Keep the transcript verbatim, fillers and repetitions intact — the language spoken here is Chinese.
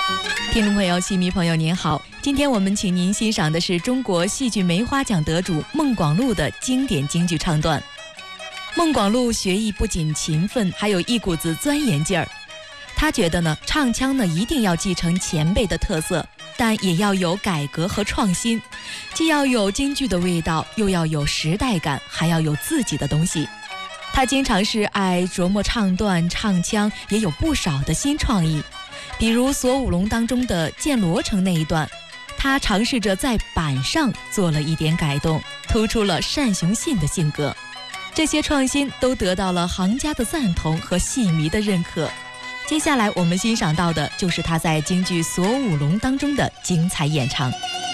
听众朋友、戏迷朋友您好，今天我们请您欣赏的是中国戏剧梅花奖得主孟广禄的经典京剧唱段。孟广禄学艺不仅勤奋，还有一股子钻研劲儿。他觉得呢，唱腔呢一定要继承前辈的特色，但也要有改革和创新，既要有京剧的味道，又要有时代感，还要有自己的东西。他经常是爱琢磨唱段、唱腔，也有不少的新创意。比如《锁五龙》当中的见罗城那一段，他尝试着在板上做了一点改动，突出了单雄信的性格。这些创新都得到了行家的赞同和戏迷的认可。接下来我们欣赏到的就是他在京剧《锁五龙》当中的精彩演唱。